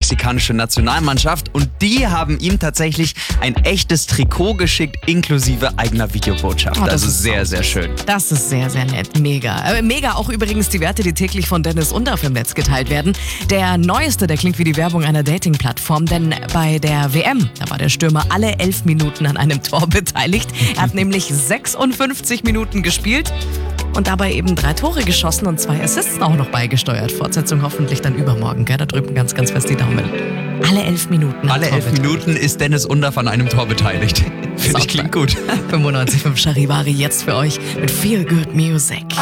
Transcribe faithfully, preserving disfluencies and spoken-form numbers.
mexikanische Nationalmannschaft und die haben ihm tatsächlich ein echtes Trikot geschickt, inklusive eigener Videobotschaft. Oh, das also ist sehr, so sehr schön. Das ist sehr, sehr nett. Mega. Äh, mega auch übrigens die Werte, die täglich von Dennis Undaff im Netz geteilt werden. Der neueste, der klingt wie die Werbung einer Dating-Plattform, denn bei der W M, da war der Stürmer alle elf Minuten an einem Tor beteiligt. Er hat nämlich sechsundfünfzig Minuten gespielt und dabei eben drei Tore geschossen und zwei Assists auch noch beigesteuert. Fortsetzung hoffentlich dann übermorgen. Gell? Da drücken ganz, ganz fest die Daumen. Alle elf Minuten. Alle elf Minuten ist Dennis Undaff an einem Tor beteiligt. Finde ich, klingt gut. fünfundneunzig Komma fünf Charivari jetzt für euch mit Feel Good Music.